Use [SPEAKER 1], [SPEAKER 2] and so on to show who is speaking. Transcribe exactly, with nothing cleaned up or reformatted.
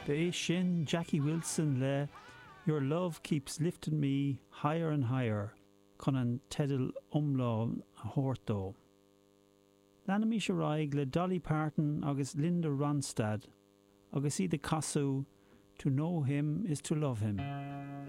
[SPEAKER 1] Be Shin Jackie Wilson le Your Love Keeps Lifting Me Higher and Higher con an tedal umlá a hórtó. Lana mi se raig le Dolly Parton agus Linda Ronstadt agus iad a casú To Know Him is to Love Him.